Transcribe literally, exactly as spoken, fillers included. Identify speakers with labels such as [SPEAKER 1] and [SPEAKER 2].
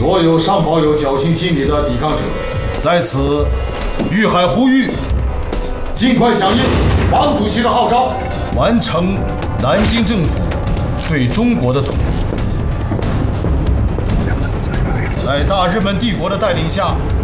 [SPEAKER 1] 所有尚抱有侥幸心理的抵抗者，
[SPEAKER 2] 在此，玉海呼吁，
[SPEAKER 1] 尽快响应王主席的号召，
[SPEAKER 2] 完成南京政府对中国的统一。在大日本帝国的带领下。